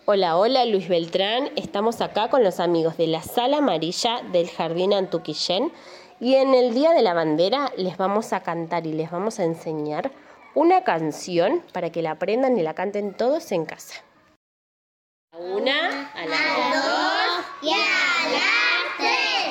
Hola, hola, Luis Beltrán. Estamos acá con los amigos de la Sala Amarilla del Jardín Antuquillén y en el Día de la Bandera les vamos a cantar y les vamos a enseñar una canción para que la aprendan y la canten todos en casa. A la una, a la dos.